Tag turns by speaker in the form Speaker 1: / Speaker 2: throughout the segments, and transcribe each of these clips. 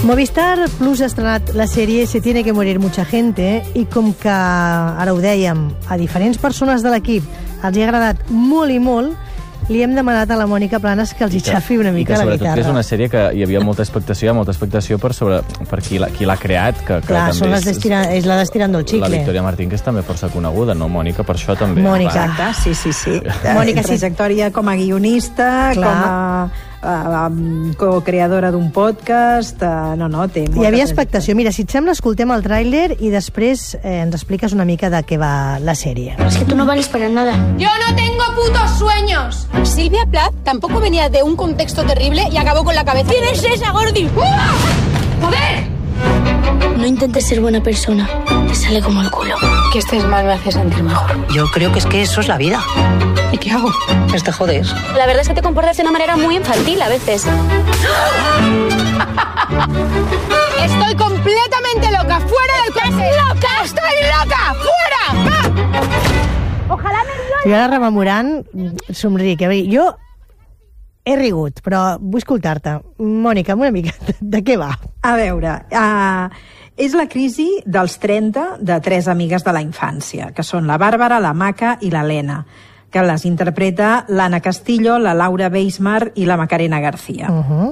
Speaker 1: Movistar Plus ha estrenat la sèrie Se tiene que morir mucha gente i com que, ara ho dèiem, a diferents persones de l'equip els hi ha agradat molt i molt, li hem demanat a la Mònica Planes que els hi xafi una mica la guitarra. I
Speaker 2: que és una sèrie que hi havia molta expectació per qui l'ha creat. Que
Speaker 1: clar,
Speaker 2: també
Speaker 1: és la d'Estirando el Chicle.
Speaker 2: La Victoria Martín, que és també força coneguda, no, Mònica? Per això també.
Speaker 1: Mònica.
Speaker 3: Exacte, sí. Mònica, trajectòria com a guionista, com a co-creadora d'un podcast, té molta...
Speaker 1: Hi havia expectació. Mira, si et sembla, escoltem el tràiler i després ens expliques una mica de què va la sèrie.
Speaker 4: Es que tú no vales para nada.
Speaker 5: ¡Yo no tengo putos sueños!
Speaker 6: Silvia Plath tampoco venía de un contexto terrible y acabó con la cabeza.
Speaker 5: ¿Quién es esa, Gordi? ¡Joder!
Speaker 4: No intentes ser buena persona. Te sale como el culo.
Speaker 6: Que estés mal me hace sentir mejor.
Speaker 7: Yo creo que es que eso es la vida.
Speaker 6: ¿Y qué hago?
Speaker 7: Pues te jodes.
Speaker 4: La verdad es que te comportas de una manera muy infantil a veces.
Speaker 5: Estoy completamente loca. ¡Fuera del coche! ¡Loca! ¡Estoy loca! ¡Fuera!
Speaker 1: Ojalà me... Jo ara rememorant, somric. Jo he rigut, però vull escoltar-te. Mònica, una mica, de què va?
Speaker 3: A veure, és la crisi dels 30 de 3 amigues de la infància, que són la Bàrbara, la Maca i l'Helena, que les interpreta l'Anna Castillo, la Laura Beismar i la Macarena García.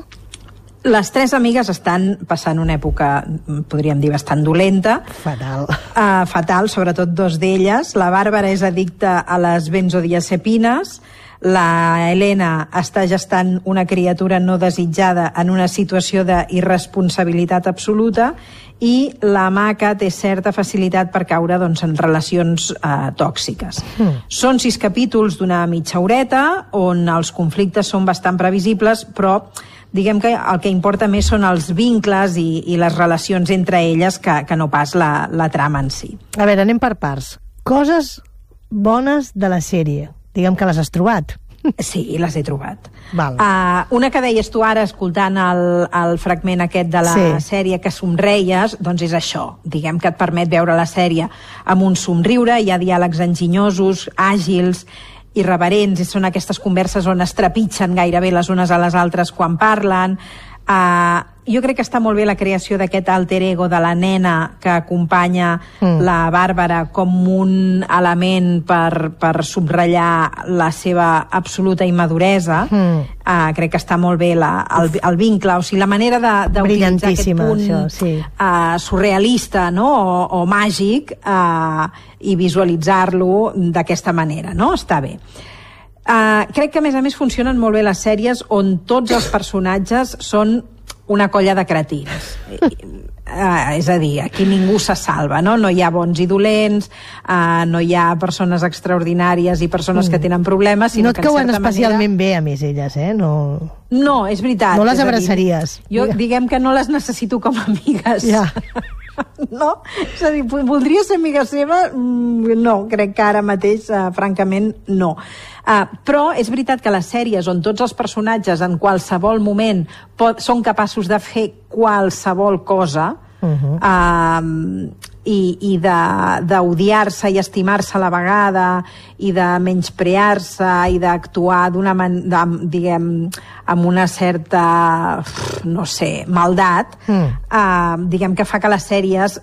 Speaker 3: Les 3 amigues estan passant una època, podríem dir, bastant dolenta.
Speaker 1: Fatal.
Speaker 3: Fatal, sobretot 2 d'elles. La Bàrbara és addicta a les benzodiazepines, la Helena està gestant una criatura no desitjada en una situació d'irresponsabilitat absoluta i la Maca té certa facilitat per caure en relacions tòxiques. Són 6 capítols d'una mitja horeta on els conflictes són bastant previsibles, però diguem que el que importa més són els vincles i les relacions entre elles que no pas la trama en si.
Speaker 1: A veure, anem per parts. Coses bones de la sèrie. Diguem que les has trobat.
Speaker 3: Sí, les he trobat.
Speaker 1: Val.
Speaker 3: Una que deies tu ara, escoltant el fragment aquest de la sèrie, que somreies, doncs és això. Diguem que et permet veure la sèrie amb un somriure, hi ha diàlegs enginyosos, àgils, irreverents, i són aquestes converses on es trepitgen gairebé les unes a les altres quan parlen. Jo crec que està molt bé la creació d'aquest alter ego de la nena que acompanya la Bàrbara com un element per subratllar la seva absoluta immaduresa. Crec que està molt bé el vincle, o sigui, la manera d'utilitzar aquest punt surrealista, no? o màgic, i visualitzar-lo d'aquesta manera, no? Està bé. Crec que a més funcionen molt bé les sèries on tots els personatges són una colla de cretins. És a dir, aquí ningú se salva, no? No hi ha bons i dolents, no hi ha persones extraordinàries i persones que tenen problemes, sinó
Speaker 1: no et cauen especialment bé, a més, elles, eh?
Speaker 3: No, és veritat.
Speaker 1: No les abraçaries.
Speaker 3: Jo diguem que no les necessito com a amigues.
Speaker 1: Ja.
Speaker 3: No? És a dir, voldria ser amiga seva? No, crec que ara mateix, francament, no. Però és veritat que les sèries on tots els personatges en qualsevol moment són capaços de fer qualsevol cosa, i d'odiar-se i estimar-se a la vegada i de menysprear-se i d'actuar diguem, amb una certa, no sé, maldat, diguem que fa que les sèries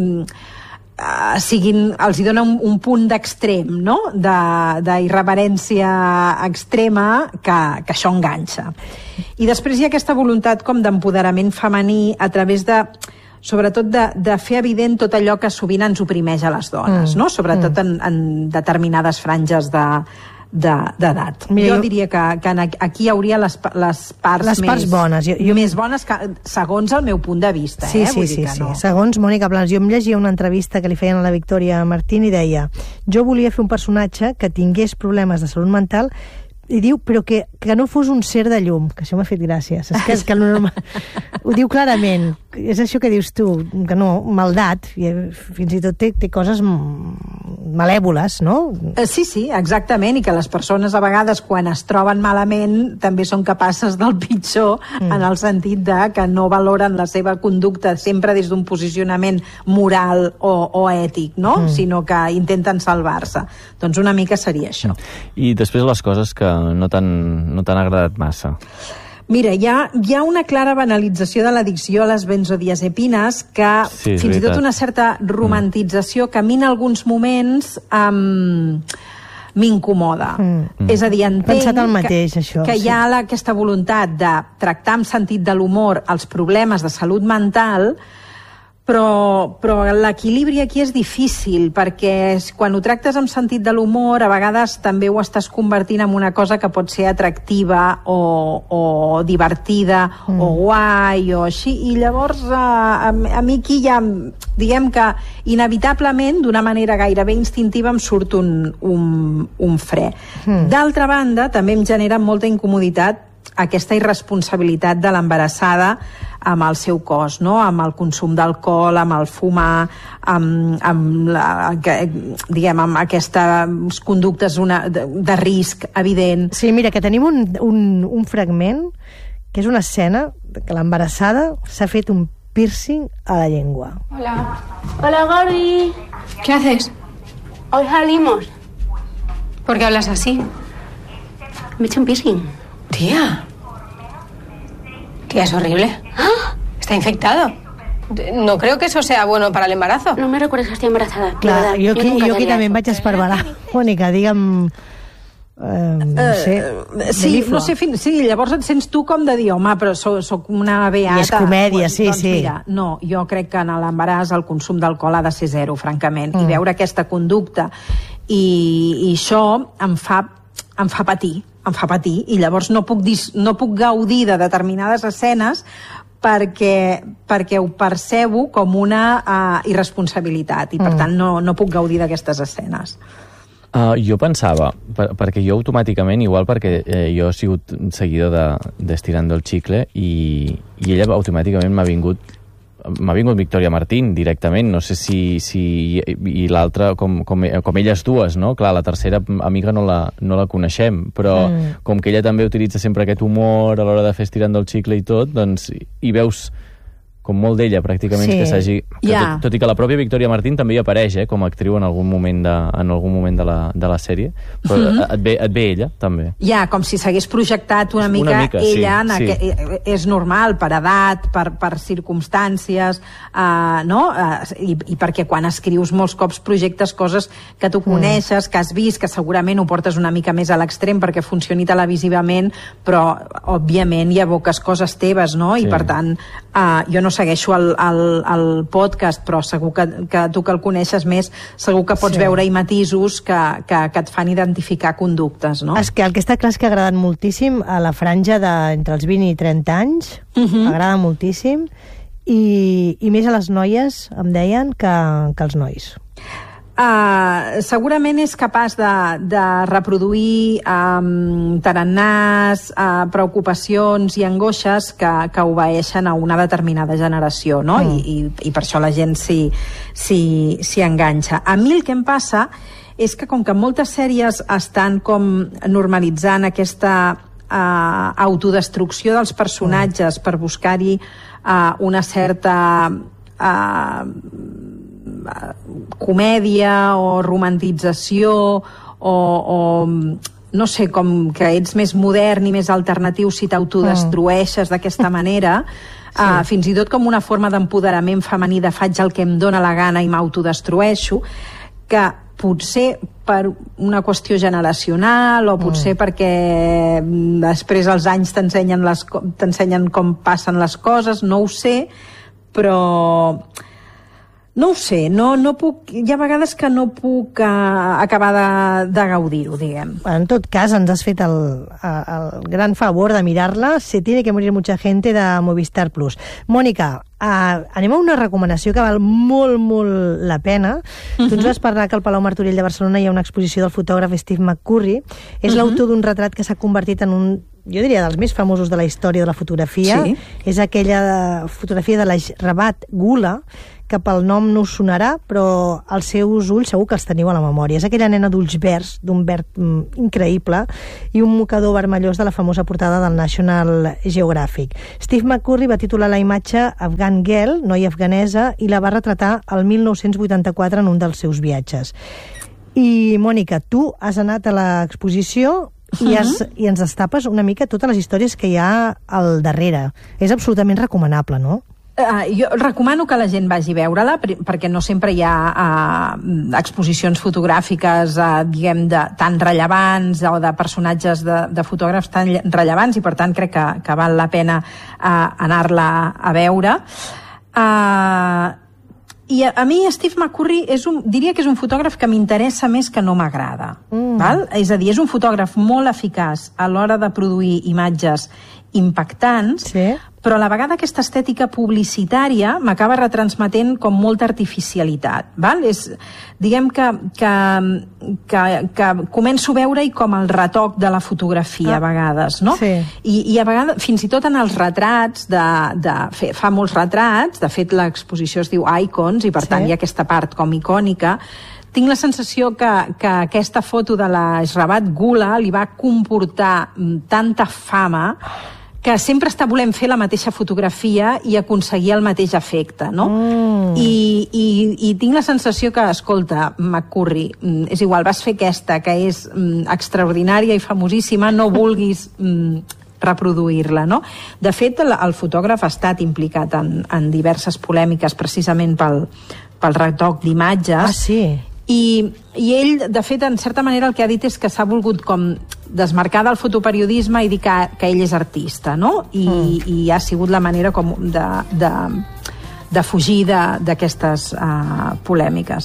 Speaker 3: els hi dona un punt d'extrem, no? D'irreverència extrema que això enganxa. I després hi ha aquesta voluntat com d'empoderament femení a través sobretot de fer evident tot allò que sovint ens oprimeix a les dones, no? Sobretot en determinades franges d'edat. Jo diria que aquí hi hauria les parts
Speaker 1: bones.
Speaker 3: Més bones segons el meu punt de vista.
Speaker 1: Sí. Segons Mònica Planes. Jo em llegia una entrevista que li feien a la Victoria Martín i deia: jo volia fer un personatge que tingués problemes de salut mental, i diu, però que no fos un ser de llum, que això m'ha fet gràcia. És que normal... Ho diu clarament. És això que dius tu, que no, maldat, fins i tot té coses malèvoles, no?
Speaker 3: Sí, exactament, i que les persones a vegades quan es troben malament també són capaces del pitjor, en el sentit que no valoren la seva conducta sempre des d'un posicionament moral o ètic, no? Sinó que intenten salvar-se. Doncs una mica seria això.
Speaker 2: I després les coses que no t'han agradat massa.
Speaker 3: Mira, hi ha una clara banalització de l'addicció a les benzodiazepines que fins i tot una certa romantització que a mi en alguns moments m'incomoda. És a dir, entenc que hi ha aquesta voluntat de tractar amb sentit de l'humor els problemes de salut mental, però l'equilibri aquí és difícil, perquè quan ho tractes amb sentit de l'humor, a vegades també ho estàs convertint en una cosa que pot ser atractiva o divertida o guai o així, i llavors a mi aquí ja, diguem que inevitablement, d'una manera gairebé instintiva, em surt un fre. D'altra banda, també em genera molta incomoditat aquesta irresponsabilitat de l'embarassada amb el seu cos, no? Amb el consum d'alcohol, amb el fumar, amb aquestes conductes de risc evident.
Speaker 1: Sí, mira, que tenim un fragment que és una escena que l'embarassada s'ha fet un piercing a la llengua.
Speaker 4: Hola. Hola, Gordi.
Speaker 5: ¿Qué haces?
Speaker 4: Hoy salimos.
Speaker 5: ¿Por qué hablas así?
Speaker 4: Me he hecho un piercing.
Speaker 5: Tía. Tía, es horrible.
Speaker 4: ¿Ah?
Speaker 5: Está infectado. No creo que eso sea bueno para el embarazo.
Speaker 4: No me recuerdes que estoy embarazada.
Speaker 1: Clar, jo aquí també em vaig esparverar. Mònica, digue'm...
Speaker 3: Sí, llavors et sents tu com de dir, home, però soc una beata.
Speaker 1: I és comèdia, sí.
Speaker 3: Mira, no, jo crec que en l'embaràs el consum d'alcohol ha de ser zero, francament, i veure aquesta conducta i això em fa patir, i llavors no puc gaudir de determinades escenes perquè ho percebo com una irresponsabilitat, i per tant no puc gaudir d'aquestes escenes.
Speaker 2: Jo pensava, perquè jo automàticament, igual perquè jo he sigut seguidor d'Estirando el Chicle, i ella automàticament m'ha vingut Victoria Martín directament, no sé si i l'altra com elles dues, no? Clar, la tercera amiga no la coneixem, però com que ella també utilitza sempre aquest humor a l'hora de fer Estirando el Chicle i tot, doncs hi veus com molt d'ella, pràcticament, que s'hagi... Tot i que la pròpia Victoria Martín també hi apareix, com a actriu en algun moment de la sèrie, però et ve ella, també.
Speaker 3: Com si s'hagués projectat una mica ella, és normal, per edat, per circumstàncies, no? I perquè quan escrius molts cops projectes coses que tu coneixes, que has vist, que segurament ho portes una mica més a l'extrem perquè funcioni televisivament, però, òbviament, hi aboques coses teves, no? I, per tant, jo no segueixo el podcast, però segur que tu que el coneixes més, segur que pots veure-hi matisos que et fan identificar conductes, no?
Speaker 1: És que el que està clar és que ha agradat moltíssim a la franja entre els 20 i 30 anys, agrada moltíssim, i més a les noies, em deien, que als nois.
Speaker 3: Segurament és capaç de reproduir tarannàs, preocupacions i angoixes que obeeixen a una determinada generació, no? I per això la gent s'hi enganxa. A mi el que em passa és que com que moltes sèries estan com normalitzant aquesta autodestrucció dels personatges per buscar-hi una certa comèdia o romantització o no sé, com que ets més modern i més alternatiu si t'autodestrueixes d'aquesta manera, fins i tot com una forma d'empoderament femení de faig el que em dóna la gana i m'autodestrueixo, que potser per una qüestió generacional o potser perquè després els anys t'ensenyen com passen les coses, no ho sé, però no ho sé, no puc, hi ha vegades que no puc acabar de gaudir-ho, diguem.
Speaker 1: En tot cas, ens has fet el gran favor de mirar-la. Se tiene que morir mucha gente, de Movistar Plus. Mònica, anem a una recomanació que val molt, molt la pena. Tu ens vas parlar que al Palau Martorell de Barcelona hi ha una exposició del fotògraf Steve McCurry. És l'autor d'un retrat que s'ha convertit en un, jo diria, dels més famosos de la història de la fotografia. És aquella fotografia de la Rabat Gula, que pel nom no us sonarà, però els seus ulls segur que els teniu a la memòria. És aquella nena d'ulls verds, d'un verd increïble, i un mocador vermellós de la famosa portada del National Geographic. Steve McCurry va titular la imatge Afghan Girl, noia afganesa, i la va retratar el 1984 en un dels seus viatges. I, Mònica, tu has anat a l'exposició i ens destapes una mica totes les històries que hi ha al darrere. És absolutament recomanable, no?
Speaker 3: Jo recomano que la gent vagi a veure-la, perquè no sempre hi ha exposicions fotogràfiques diguem, tan rellevants o de personatges de fotògrafs tan rellevants, i per tant crec que val la pena anar-la a veure. I a mi Steve McCurry diria que és un fotògraf que m'interessa més que no m'agrada. És a dir, és un fotògraf molt eficaç a l'hora de produir imatges impactants, però a la vegada aquesta estètica publicitària m'acaba retransmetent com molta artificialitat. Diguem que començo a veure-hi com el retoc de la fotografia a vegades, no? I a vegades, fins i tot en els retrats, fa molts retrats, de fet l'exposició es diu Icons, i per tant hi ha aquesta part com icònica. Tinc la sensació que aquesta foto de la Shravat Gula li va comportar tanta fama que sempre està volent fer la mateixa fotografia i aconseguir el mateix efecte, no? I tinc la sensació que, escolta, McCurry, és igual, vas fer aquesta, que és extraordinària i famosíssima, no vulguis reproduir-la, no? De fet, el fotògraf ha estat implicat en diverses polèmiques precisament pel retoc d'imatges.
Speaker 1: Ah, sí?
Speaker 3: I ell, de fet, en certa manera el que ha dit és que s'ha volgut com desmarcar del fotoperiodisme i dir que ell és artista, no? I ha sigut la manera com de fugir d'aquestes polèmiques.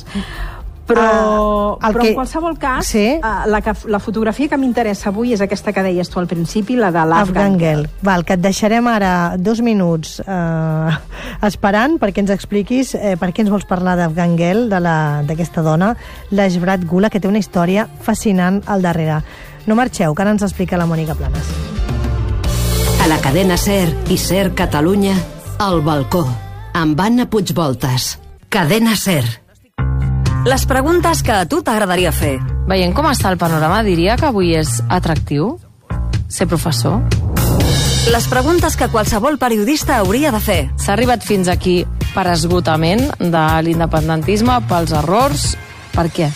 Speaker 3: Però en qualsevol cas, la fotografia que m'interessa avui és aquesta que deies tu al principi, la de l'Afghan Girl.
Speaker 1: Val, que et deixarem ara 2 minuts esperant perquè ens expliquis per què ens vols parlar d'Afghan Girl, d'aquesta dona, la Shravat Gula, que té una història fascinant al darrere. No marxeu, que ara ens explica la Mònica Planes.
Speaker 8: A la cadena SER i SER Catalunya, El balcó, amb Anna Puigvoltas. Cadena SER. Les preguntes que a tu t'agradaria fer.
Speaker 9: Veient com està el panorama, diria que avui és atractiu ser professor?
Speaker 8: Les preguntes que qualsevol periodista hauria de fer.
Speaker 9: S'ha arribat fins aquí per esgotament de l'independentisme, pels errors. Per què?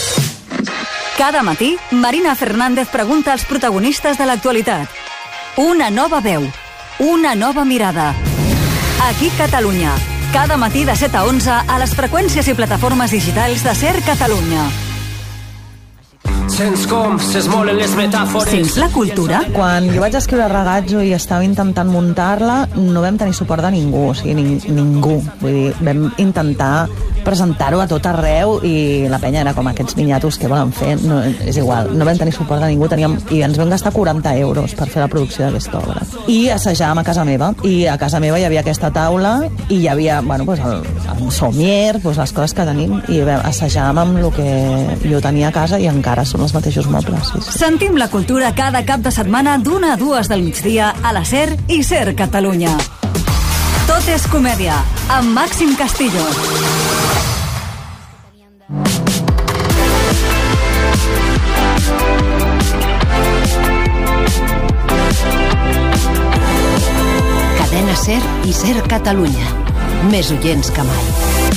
Speaker 8: Cada matí, Marina Fernández pregunta als protagonistes de l'actualitat. Una nova veu, una nova mirada. Aquí Catalunya. Cada matí de 7 a 11 a les freqüències i plataformes digitals de SER Catalunya.
Speaker 10: Sents com s'esmolen les metàfores.
Speaker 8: Sents la cultura?
Speaker 11: Quan jo vaig escriure Ragazzo i estava intentant muntar-la, no vam tenir suport de ningú, o sigui, ningú. Vull dir, vam intentar presentar-ho a tot arreu i la penya era com aquests niñatos que volen fer, no, és igual, no vam tenir suport de ningú, i ens vam gastar 40 euros per fer la producció d'aquesta obra. I assajàvem a casa meva, i a casa meva hi havia aquesta taula i hi havia, bueno, pues el somier, pues les coses que tenim, i assajàvem amb el que jo tenia a casa i encara són els mateixos mobles. Sí.
Speaker 8: Sentim la cultura cada cap de setmana d'1 a 2 del migdia a la SER i SER Catalunya. Tot és comèdia, amb Màxim Castillo. Cadena SER i SER Catalunya. Més oients que mai.